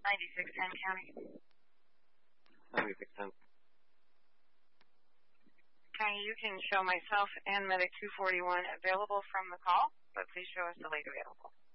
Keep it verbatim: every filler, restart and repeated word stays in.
ninety-six ten County. ninety-six ten. County, you can show myself and Medic two forty-one available from the call, but please show us the late available.